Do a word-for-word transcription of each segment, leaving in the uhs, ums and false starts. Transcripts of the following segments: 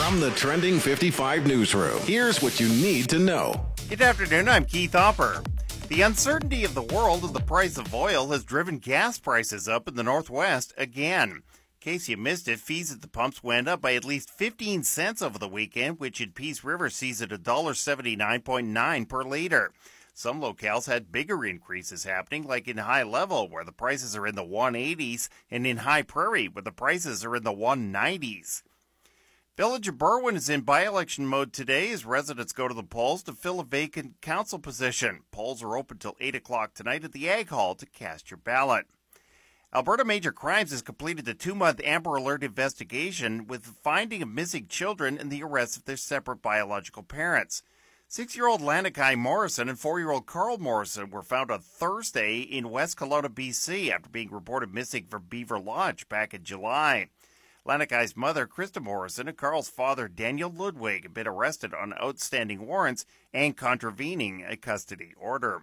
From the Trending fifty-five newsroom, here's what you need to know. Good afternoon, I'm Keith Hopper. The uncertainty of the world of the price of oil has driven gas prices up in the Northwest again. In case you missed it, fees at the pumps went up by at least fifteen cents over the weekend, which in Peace River sees at one dollar seventy-nine point nine per liter. Some locales had bigger increases happening, like in High Level, where the prices are in the one eighties, and in High Prairie, where the prices are in the one nineties. Village of Berwyn is in by-election mode today as residents go to the polls to fill a vacant council position. Polls are open till eight o'clock tonight at the Ag Hall to cast your ballot. Alberta Major Crimes has completed a two-month Amber Alert investigation with the finding of missing children and the arrest of their separate biological parents. Six-year-old Lanakai Morrison and four-year-old Carl Morrison were found on Thursday in West Kelowna, B C, after being reported missing from Beaver Lodge back in July. Lanakai's mother, Krista Morrison, and Carl's father, Daniel Ludwig, have been arrested on outstanding warrants and contravening a custody order.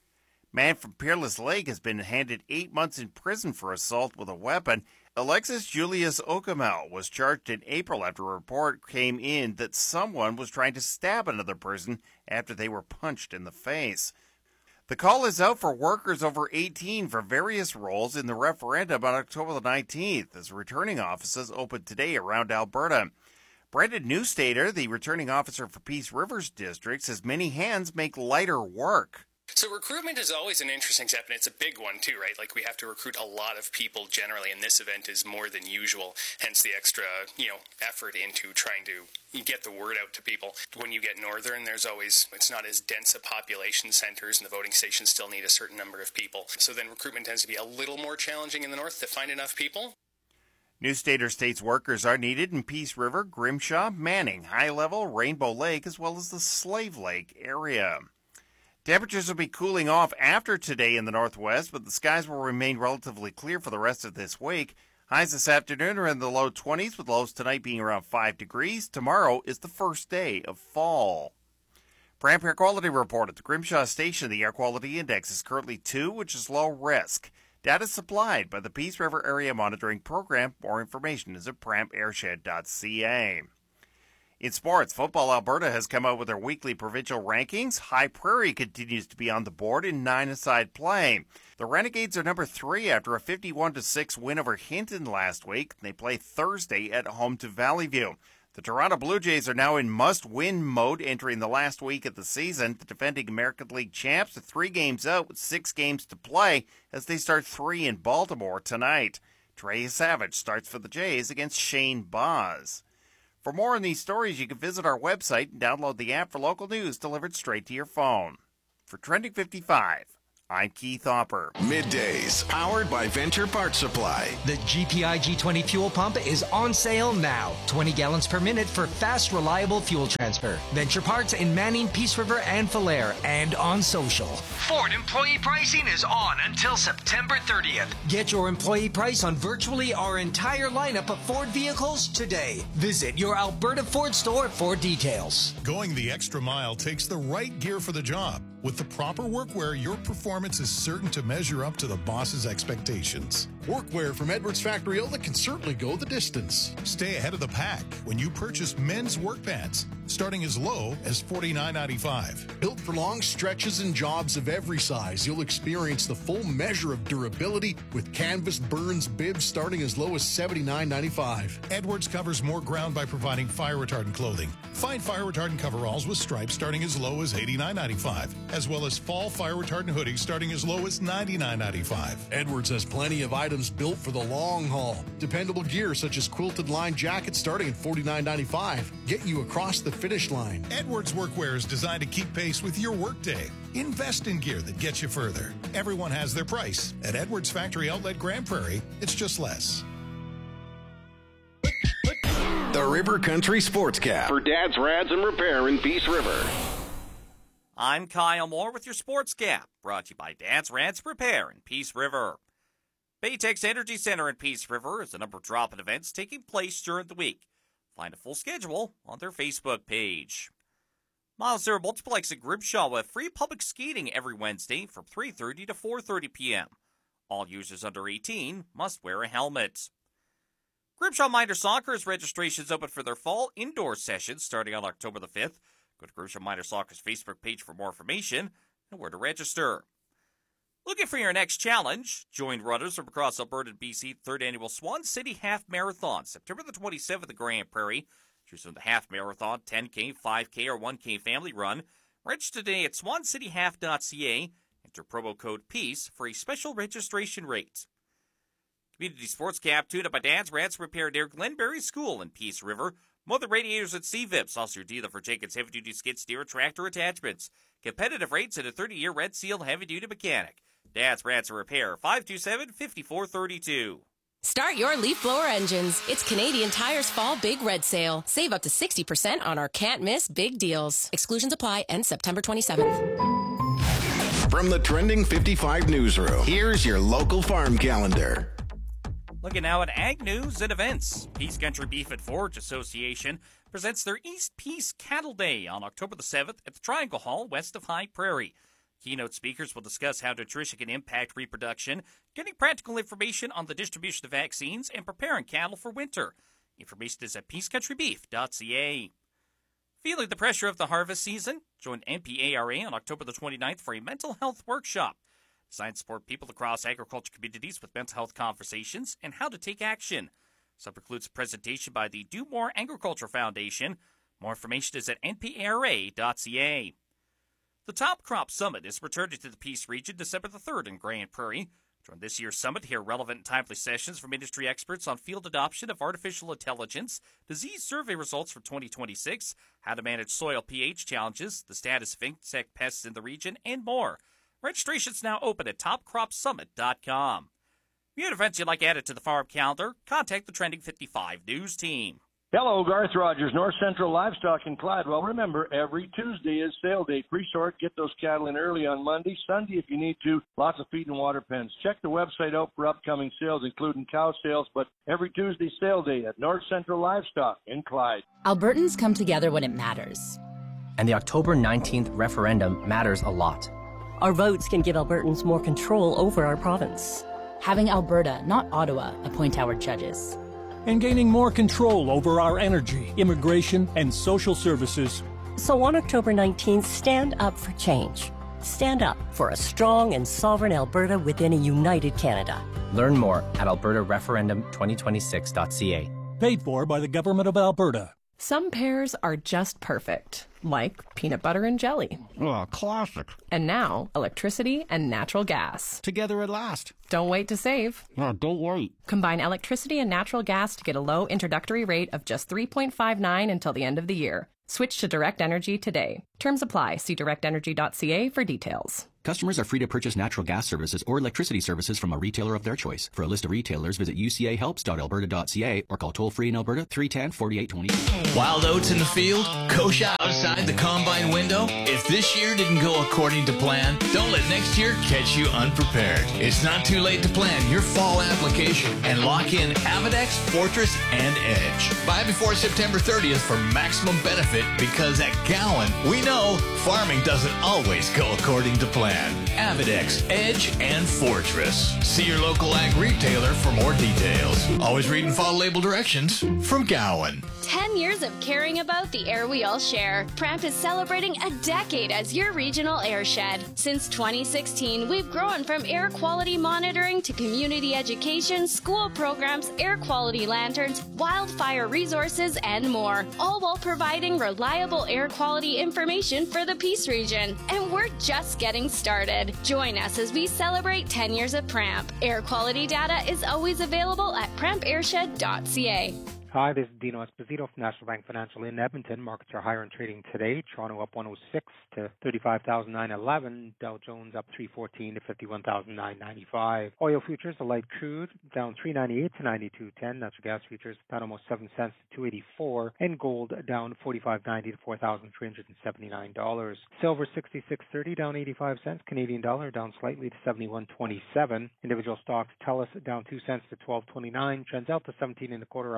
Man from Peerless Lake has been handed eight months in prison for assault with a weapon. Alexis Julius Okamel was charged in April after a report came in that someone was trying to stab another person after they were punched in the face. The call is out for workers over eighteen for various roles in the referendum on October the nineteenth, as returning offices open today around Alberta. Brendan Newstater, the returning officer for Peace Rivers District, says many hands make lighter work. So recruitment is always an interesting step, and it's a big one too, right? Like we have to recruit a lot of people generally, and this event is more than usual, hence the extra, you know, effort into trying to get the word out to people. When you get northern, there's always, it's not as dense a population centers, and the voting stations still need a certain number of people. So then recruitment tends to be a little more challenging in the north to find enough people. Newstater states workers are needed in Peace River, Grimshaw, Manning, High Level, Rainbow Lake, as well as the Slave Lake area. Temperatures will be cooling off after today in the northwest, but the skies will remain relatively clear for the rest of this week. Highs this afternoon are in the low twenties, with lows tonight being around five degrees. Tomorrow is the first day of fall. For Air Quality Report at the Grimshaw Station, the air quality index is currently two, which is low risk. Data supplied by the Peace River Area Monitoring Program. More information is at pramp airshed dot c a. In sports, Football Alberta has come out with their weekly provincial rankings. High Prairie continues to be on the board in nine-a-side play. The Renegades are number three after a fifty-one to six win over Hinton last week. They play Thursday at home to Valley View. The Toronto Blue Jays are now in must-win mode entering the last week of the season. The defending American League champs are three games out with six games to play as they start three in Baltimore tonight. Trey Savage starts for the Jays against Shane Boz. For more on these stories, you can visit our website and download the app for local news delivered straight to your phone. For Trending fifty-five, I'm Keith Hopper. Middays, powered by Venture Parts Supply. The G P I G twenty fuel pump is on sale now. twenty gallons per minute for fast, reliable fuel transfer. Venture Parts in Manning, Peace River, and Falher, and on social. Ford employee pricing is on until September thirtieth. Get your employee price on virtually our entire lineup of Ford vehicles today. Visit your Alberta Ford store for details. Going the extra mile takes the right gear for the job. With the proper workwear, your performance is certain to measure up to the boss's expectations. Workwear from Edwards Factory Outlet can certainly go the distance. Stay ahead of the pack when you purchase men's work pants, starting as low as forty-nine ninety-five. Built for long stretches and jobs of every size, you'll experience the full measure of durability with canvas Burns bibs starting as low as seventy-nine ninety-five. Edwards covers more ground by providing fire-retardant clothing. Find fire-retardant coveralls with stripes starting as low as eighty-nine ninety-five, as well as fall fire-retardant hoodies starting as low as ninety-nine ninety-five. Edwards has plenty of items built for the long haul. Dependable gear such as quilted line jackets starting at forty-nine ninety-five. Get you across the finish line. Edwards Workwear is designed to keep pace with your workday. Invest in gear that gets you further. Everyone has their price. At Edwards Factory Outlet Grand Prairie, it's just less. The River Country Sportscast for Dad's Rads and Repair in Peace River. I'm Kyle Moore with your Sports Gap, brought to you by Dad's Rads Repair in Peace River. Baytex Energy Center in Peace River is a number of drop-in events taking place during the week. Find a full schedule on their Facebook page. Miles Zero Multiplex at Grimshaw with free public skating every Wednesday from three thirty to four thirty p.m. All users under eighteen must wear a helmet. Grimshaw Minor Soccer's registration is open for their fall indoor sessions starting on October the fifth. Go to Grimshaw Minor Soccer's Facebook page for more information and where to register. Looking for your next challenge? Join runners from across Alberta and B C third annual Swan City Half Marathon, September the twenty-seventh at Grand Prairie. Choose from the half marathon, ten K, five K, or one K family run. Register today at swan city half dot c a. Enter promo code PEACE for a special registration rate. Community Sports Cap tuned up by Dad's Ransom Repair near Glenberry School in Peace River. Mother radiators at C V I Ps, also your dealer for Jenkins Heavy Duty Skid Steer Tractor Attachments. Competitive rates and a thirty-year Red Seal Heavy Duty Mechanic. Dad's Ransom Repair, five two seven, five four three two. Start your leaf blower engines. It's Canadian Tire's Fall Big Red Sale. Save up to sixty percent on our can't-miss big deals. Exclusions apply. Ends September twenty-seventh. From the Trending fifty-five newsroom, here's your local farm calendar. Looking now at ag news and events. Peace Country Beef and Forage Association presents their East Peace Cattle Day on October the seventh at the Triangle Hall west of High Prairie. Keynote speakers will discuss how nutrition can impact reproduction, getting practical information on the distribution of vaccines, and preparing cattle for winter. Information is at peace country beef dot c a. Feeling the pressure of the harvest season? Join N P A R A on October the twenty-ninth for a mental health workshop. Designed to support people across agriculture communities with mental health conversations and how to take action. Sub includes a presentation by the Do More Agriculture Foundation. More information is at N P A R A dot c a. The Top Crop Summit is returning to the Peace Region December the third in Grand Prairie. Join this year's summit to hear relevant and timely sessions from industry experts on field adoption of artificial intelligence, disease survey results for twenty twenty-six, how to manage soil pH challenges, the status of insect pests in the region, and more. Registration's now open at top crop summit dot com. If you have events you'd like added to the farm calendar, contact the Trending fifty-five News team. Hello, Garth Rogers, North Central Livestock in Clyde. Well, remember, every Tuesday is sale day. Pre-sort, get those cattle in early on Monday. Sunday, if you need to, lots of feed and water pens. Check the website out for upcoming sales, including cow sales, but every Tuesday sale day at North Central Livestock in Clyde. Albertans come together when it matters. And the October nineteenth referendum matters a lot. Our votes can give Albertans more control over our province. Having Alberta, not Ottawa, appoint our judges. And gaining more control over our energy, immigration, and social services. So on October nineteenth, stand up for change. Stand up for a strong and sovereign Alberta within a united Canada. Learn more at alberta referendum twenty twenty-six dot c a. Paid for by the Government of Alberta. Some pairs are just perfect, like peanut butter and jelly. Oh, classic. And now, electricity and natural gas. Together at last. Don't wait to save. Oh, don't wait. Combine electricity and natural gas to get a low introductory rate of just three point five nine until the end of the year. Switch to Direct Energy today. Terms apply. See direct energy dot c a for details. Customers are free to purchase natural gas services or electricity services from a retailer of their choice. For a list of retailers, visit u c a helps dot alberta dot c a or call toll-free in Alberta three one zero, four eight two zero. Wild oats in the field? Kosher outside the combine window? If this year didn't go according to plan, don't let next year catch you unprepared. It's not too late to plan your fall application and lock in Avidex, Fortress, and Edge. Buy before September thirtieth for maximum benefit because at Gowan, we know farming doesn't always go according to plan. Avidex, Edge, and Fortress. See your local ag retailer for more details. Always read and follow label directions from Gowan. Ten years of caring about the air we all share. Pramp is celebrating a decade as your regional airshed. Since twenty sixteen, we've grown from air quality monitoring to community education, school programs, air quality lanterns, wildfire resources, and more, all while providing reliable air quality information for the Peace Region. And we're just getting started. Join us as we celebrate ten years of Pramp. Air quality data is always available at pramp airshed dot c a. Hi, this is Dino Esposito from National Bank Financial in Edmonton. Markets are higher in trading today. Toronto up one oh six to thirty-five thousand nine hundred eleven. Dow Jones up three fourteen to fifty-one thousand nine hundred ninety-five. Oil futures, the light crude, down three ninety-eight to ninety-two ten. Natural gas futures down almost seven cents to two eighty-four. And gold down forty-five ninety to four thousand three hundred seventy-nine dollars. Silver sixty-six thirty, down eighty-five cents. Canadian dollar down slightly to seventy-one twenty-seven. Individual stocks, TELUS down two cents to twelve twenty-nine. TransAlta seventeen and a quarter up fourteen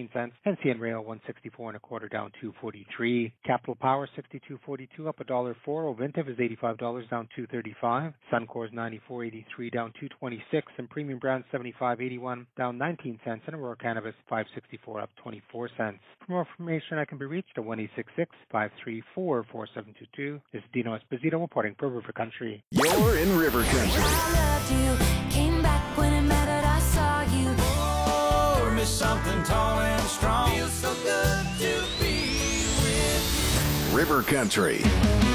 fifteen cents. N C N Rail one sixty-four and a quarter, down two forty-three. Capital Power sixty-two forty-two, up a dollar four. Ovintiv is eighty-five dollars, down two thirty-five. Suncor is ninety-four eighty-three, down two twenty-six, and Premium Brand seventy-five eighty-one, down nineteen cents. And Aurora Cannabis five sixty-four, up twenty-four cents. For more information, I can be reached at one eight six six, five three four, four seven two two. This is Dino Esposito reporting for River Country. You're in River Country. Came back when it mattered, I saw you. Oh, miss something tall and strong. Feels so good to be with you. River Country.